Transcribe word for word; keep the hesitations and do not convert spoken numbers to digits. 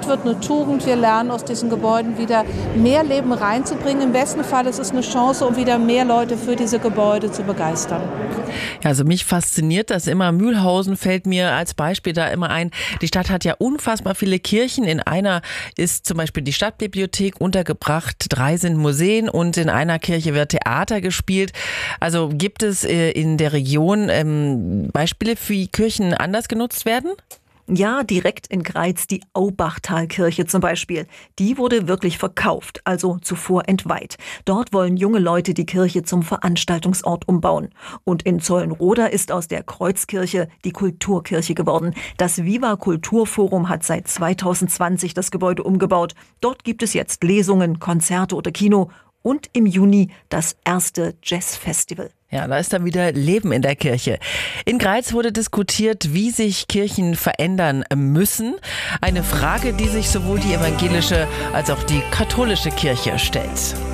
gelebt wird, eine Tugend. Wir lernen aus diesen Gebäuden wieder mehr Leben reinzubringen. Im besten Fall ist es eine Chance, um wieder mehr Leute für diese Gebäude zu begeistern. Ja, also mich fasziniert das immer. Mühlhausen fällt mir als Beispiel da immer ein. Die Stadt hat ja unfassbar viele Kirchen. In einer ist zum Beispiel die Stadtbibliothek untergebracht, drei sind Museen und in einer Kirche wird Theater gespielt. Also gibt es in der Region ähm, Beispiele, wie Kirchen anders genutzt werden? Ja, direkt in Greiz die Aubachtalkirche zum Beispiel. Die wurde wirklich verkauft, also zuvor entweiht. Dort wollen junge Leute die Kirche zum Veranstaltungsort umbauen. Und in Zollenroda ist aus der Kreuzkirche die Kulturkirche geworden. Das Viva Kulturforum hat seit zweitausendzwanzig das Gebäude umgebaut. Dort gibt es jetzt Lesungen, Konzerte oder Kino und im Juni das erste Jazzfestival. Ja, da ist dann wieder Leben in der Kirche. In Greiz wurde diskutiert, wie sich Kirchen verändern müssen. Eine Frage, die sich sowohl die evangelische als auch die katholische Kirche stellt.